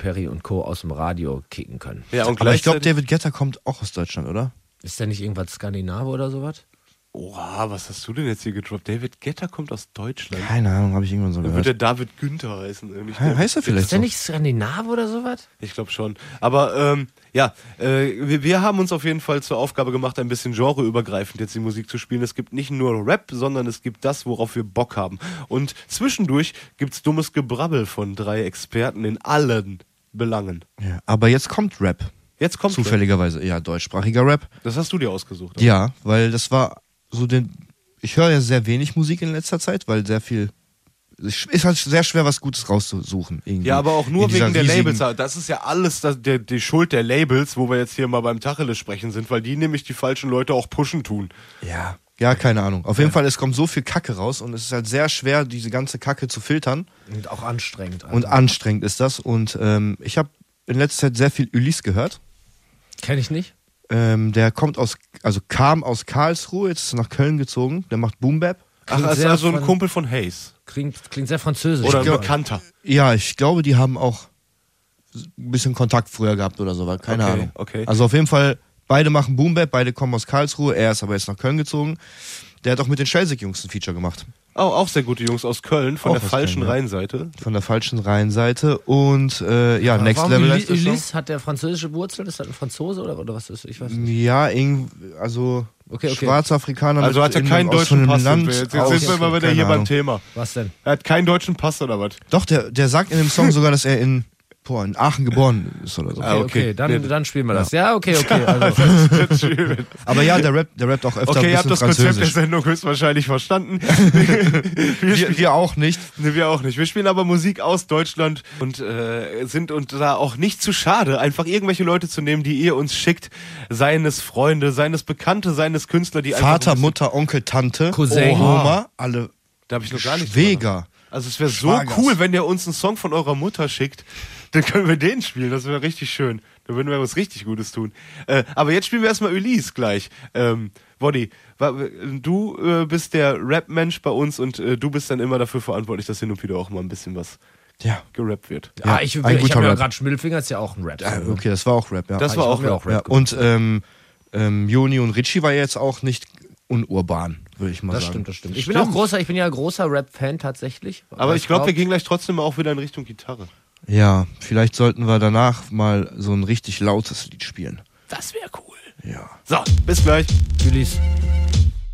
Perry und Co. aus dem Radio kicken können. Ja, und Aber ich glaube, David Guetta kommt auch aus Deutschland, oder? Ist der nicht irgendwas Skandinave oder sowas? Oha, was hast du denn jetzt hier gedroppt? David Guetta kommt aus Deutschland. Keine Ahnung, habe ich irgendwann so Dann wird gehört. der David Günther heißen. Heißt er vielleicht Ist der so? nicht Skandinave oder sowas? Ich glaube schon. Aber wir haben uns auf jeden Fall zur Aufgabe gemacht, ein bisschen genreübergreifend jetzt die Musik zu spielen. Es gibt nicht nur Rap, sondern es gibt das, worauf wir Bock haben. Und zwischendurch gibt's dummes Gebrabbel von 3 Experten in allen Belangen. Ja, aber jetzt kommt Rap. Jetzt kommt Zufälligerweise, ja, deutschsprachiger Rap. Das hast du dir ausgesucht. Oder? Ja, weil das war so ich höre ja sehr wenig Musik in letzter Zeit, weil sehr viel, es ist halt sehr schwer, was Gutes rauszusuchen. Irgendwie. Ja, aber auch nur In dieser wegen der riesigen- Labels. Das ist ja alles die Schuld der Labels, wo wir jetzt hier mal beim Tacheles sprechen sind, weil die nämlich die falschen Leute auch pushen tun. Ja, keine Ahnung. Auf jeden Fall, es kommt so viel Kacke raus und es ist halt sehr schwer, diese ganze Kacke zu filtern. Und auch anstrengend. Also. Und anstrengend ist das. Und ich habe in letzter Zeit sehr viel Ulysse gehört. Kenn ich nicht. Der kam aus Karlsruhe, jetzt ist er nach Köln gezogen. Der macht Boom Bap. Ach, das ist also ein Kumpel von Hayes. Klingt sehr französisch. Oder ein Bekannter. Ja, ich glaube, die haben auch ein bisschen Kontakt früher gehabt oder so, keine Ahnung. Okay. Also auf jeden Fall, beide machen Boom Bap, beide kommen aus Karlsruhe, er ist aber jetzt nach Köln gezogen. Der hat auch mit den Schelsig-Jungs ein Feature gemacht. Auch sehr gute Jungs aus Köln, von Auch der aus falschen Köln, ja. Rheinseite. Von der falschen Rheinseite und Next Warum Level heißt das Song. Ulysse, hat der französische Wurzeln? Ist das ein Franzose oder was ist? Ich weiß nicht. Ja, Okay. schwarzer Afrikaner. Also hat er mit keinen aus deutschen einem Pass. Land Jetzt aus- sind wir mal wieder keine hier beim Ahnung. Thema. Was denn? Er hat keinen deutschen Pass oder was? Doch, der sagt in dem Song sogar, dass er in Aachen geboren ist oder so. Okay, dann spielen wir das. Ja, okay. Also, Aber ja, der rappt auch öfter Okay, ein ihr habt bisschen das Konzept der Französisch. Sendung höchstwahrscheinlich verstanden. Wir auch nicht. Ne, wir auch nicht. Wir spielen aber Musik aus Deutschland und sind und da auch nicht zu schade, einfach irgendwelche Leute zu nehmen, die ihr uns schickt. Seien es Freunde, seien es Bekannte, seien es Künstler, die Vater, einfach... Mutter, Onkel, Tante, Cousin. Oma, alle Da habe ich noch gar nicht... Schwäger. Also es wäre so Schwagers. cool, wenn ihr uns einen Song von eurer Mutter schickt. Dann können wir den spielen, das wäre richtig schön. Da würden wir was richtig Gutes tun. Aber jetzt spielen wir erstmal Ulysse gleich. Woddy, du bist der Rap-Mensch bei uns und du bist dann immer dafür verantwortlich, dass hin und wieder auch mal ein bisschen was Ja. gerappt wird. Ja, ich ein habe guter ja Rap. gerade Schmidlfinger, ist ja auch ein Rap. Okay, das war auch Rap, ja. Das war auch Rap. Ja, und Joni und Richie war jetzt auch nicht unurban, würde ich mal Das sagen. stimmt. Ich bin ja großer Rap-Fan tatsächlich. Aber ich glaube, wir gehen gleich trotzdem auch wieder in Richtung Gitarre. Ja, vielleicht sollten wir danach mal so ein richtig lautes Lied spielen. Das wäre cool. Ja. So, bis gleich. Ulysse.